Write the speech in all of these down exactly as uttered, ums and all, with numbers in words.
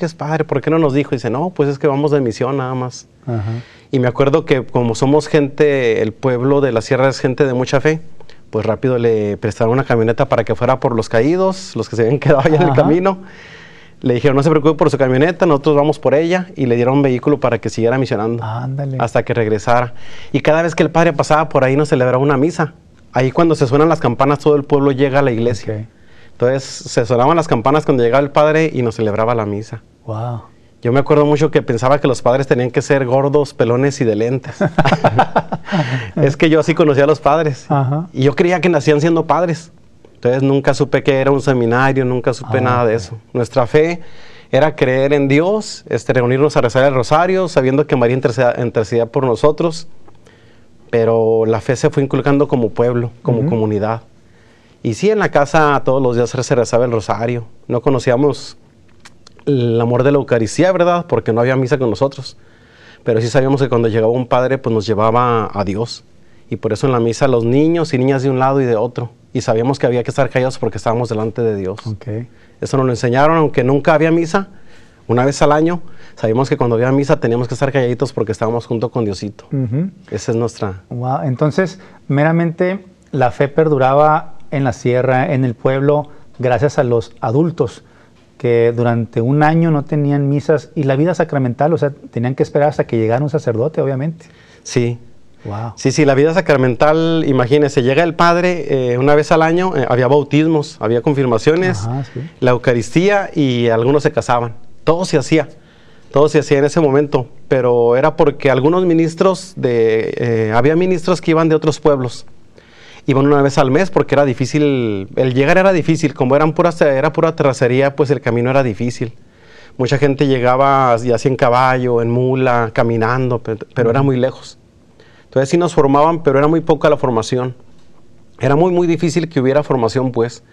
que es padre, ¿por qué no nos dijo? Y dice, no, pues es que vamos de misión nada más. Ajá. Y me acuerdo que como somos gente, el pueblo de la sierra es gente de mucha fe, pues rápido le prestaron una camioneta para que fuera por los caídos, los que se habían quedado allá en el camino. Le dijeron, no se preocupe por su camioneta, nosotros vamos por ella, y le dieron un vehículo para que siguiera misionando. Ándale. Hasta que regresara. Y cada vez que el padre pasaba por ahí nos celebraba una misa. Ahí cuando se suenan las campanas, todo el pueblo llega a la iglesia. Okay. Entonces se sonaban las campanas cuando llegaba el padre y nos celebraba la misa. Wow. Yo me acuerdo mucho que pensaba que los padres tenían que ser gordos, pelones y de lentes. Es que yo así conocía a los padres. Ajá. Y yo creía que nacían siendo padres. Entonces nunca supe que era un seminario, nunca supe ah, nada de eso. Nuestra fe era creer en Dios, este, reunirnos a rezar el rosario, sabiendo que María intercedía, intercedía por nosotros. Pero la fe se fue inculcando como pueblo, como uh-huh. comunidad. Y sí, en la casa todos los días se rezaba el rosario. No conocíamos el amor de la Eucaristía, ¿verdad? Porque no había misa con nosotros. Pero sí sabíamos que cuando llegaba un padre, pues nos llevaba a Dios. Y por eso en la misa los niños y niñas de un lado y de otro. Y sabíamos que había que estar callados porque estábamos delante de Dios. Okay. Eso nos lo enseñaron, aunque nunca había misa. Una vez al año, sabíamos que cuando había misa teníamos que estar calladitos porque estábamos junto con Diosito. Uh-huh. Esa es nuestra... Wow. Entonces, meramente la fe perduraba en la sierra, en el pueblo, gracias a los adultos que durante un año no tenían misas y la vida sacramental, o sea, tenían que esperar hasta que llegara un sacerdote, obviamente. Sí. Wow. Sí, sí, la vida sacramental, imagínense, llega el padre eh, una vez al año, eh, había bautismos, había confirmaciones, ajá, sí. La Eucaristía y algunos se casaban. Todo se hacía, todo se hacía en ese momento, pero era porque algunos ministros, de, eh, había ministros que iban de otros pueblos, iban una vez al mes porque era difícil, el llegar era difícil, como eran puras, era pura terracería, pues el camino era difícil. Mucha gente llegaba ya sea en caballo, en mula, caminando, pero, pero era muy lejos. Entonces sí nos formaban, pero era muy poca la formación. Era muy, muy difícil que hubiera formación, pues.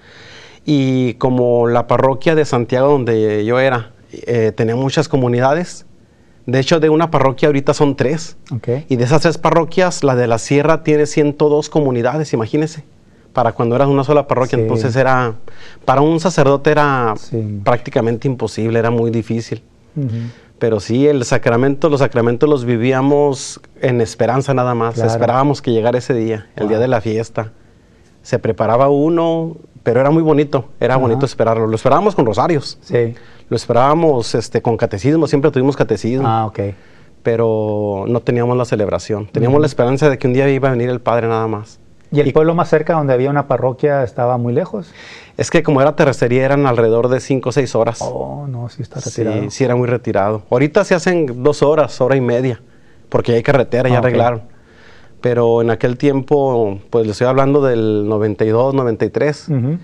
Y como la parroquia de Santiago, donde yo era, eh, tenía muchas comunidades. De hecho, de una parroquia ahorita son tres. Okay. Y de esas tres parroquias, la de la sierra tiene ciento dos comunidades, imagínense. Para cuando era una sola parroquia, sí. Entonces era... Para un sacerdote era sí. prácticamente imposible, era muy difícil. Uh-huh. Pero sí, el sacramento, los sacramentos los vivíamos en esperanza nada más. Claro. Esperábamos que llegara ese día, el wow. día de la fiesta. Se preparaba uno, pero era muy bonito, era uh-huh. bonito esperarlo. Lo esperábamos con rosarios. Sí. Lo esperábamos este, con catecismo, siempre tuvimos catecismo. Ah, ok. Pero no teníamos la celebración. Teníamos uh-huh. la esperanza de que un día iba a venir el Padre nada más. ¿Y el y, pueblo más cerca donde había una parroquia estaba muy lejos? Es que como era terracería eran alrededor de cinco o seis horas. Oh, no, sí está retirado. Sí, sí era muy retirado. Ahorita se hacen dos horas, hora y media, porque ya hay carretera, ya ah, arreglaron. Okay. Pero en aquel tiempo, pues le estoy hablando del noventa y dos, noventa y tres, uh-huh.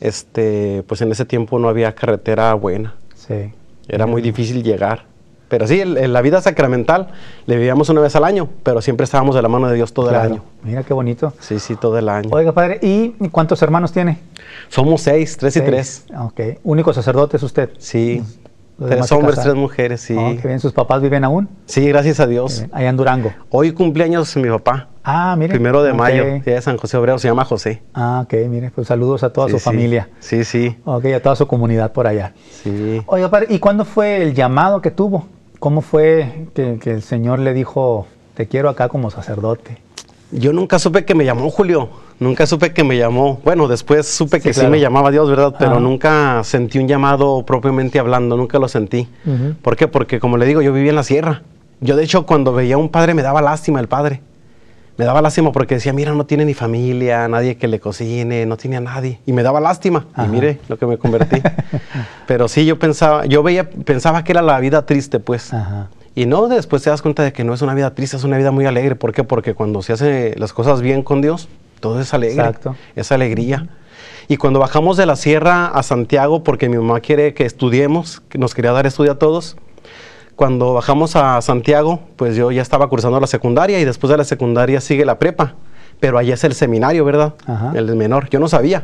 este, pues en ese tiempo no había carretera buena. Sí. Era uh-huh. muy difícil llegar. Pero sí, en, en la vida sacramental le vivíamos una vez al año, pero siempre estábamos de la mano de Dios todo claro. el año. Mira qué bonito. Sí, sí, todo el año. Oiga, padre, ¿y cuántos hermanos tiene? Somos seis, tres seis. y tres. Ok. ¿Único sacerdote es usted? Sí. Tres hombres, tres mujeres, sí. Oh, qué bien. ¿Sus papás viven aún? Sí, gracias a Dios. Allá en Durango. Hoy cumpleaños mi papá. Ah, mire. Primero de okay. mayo, ya de San José Obrero, se llama José. Ah, ok, mire, pues saludos a toda sí, su sí. familia. Sí, sí. Ok, a toda su comunidad por allá. Sí. Oiga, padre, ¿y cuándo fue el llamado que tuvo? ¿Cómo fue que, que el Señor le dijo, te quiero acá como sacerdote? Yo nunca supe que me llamó, Julio. Nunca supe que me llamó. Bueno, después supe sí, que claro. sí me llamaba Dios, ¿verdad? Pero Ajá. nunca sentí un llamado propiamente hablando, nunca lo sentí. Uh-huh. ¿Por qué? Porque, como le digo, yo vivía en la sierra. Yo, de hecho, cuando veía a un padre, me daba lástima el padre. Me daba lástima porque decía, mira, no tiene ni familia, nadie que le cocine, no tiene a nadie. Y me daba lástima. Ajá. Y mire lo que me convertí. Pero sí, yo pensaba, yo veía, pensaba que era la vida triste, pues. Ajá. Y no, después te das cuenta de que no es una vida triste, es una vida muy alegre. ¿Por qué? Porque cuando se hacen las cosas bien con Dios, todo es alegre. Exacto. Es alegría. Uh-huh. Y cuando bajamos de la sierra a Santiago, porque mi mamá quiere que estudiemos, que nos quería dar estudio a todos, cuando bajamos a Santiago, pues yo ya estaba cursando la secundaria y después de la secundaria sigue la prepa. Pero allá es el seminario, ¿verdad? Ajá. El menor. Yo no sabía.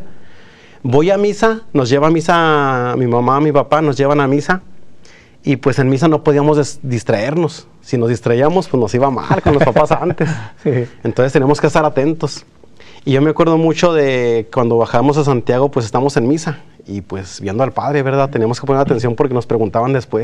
Voy a misa, nos lleva a misa mi mamá, mi papá, nos llevan a misa. Y pues en misa no podíamos des- distraernos. Si nos distraíamos, pues nos iba mal con los papás antes. Sí. Entonces tenemos que estar atentos. Y yo me acuerdo mucho de cuando bajamos a Santiago, pues estamos en misa. Y pues viendo al Padre, ¿verdad? Teníamos que poner atención porque nos preguntaban después.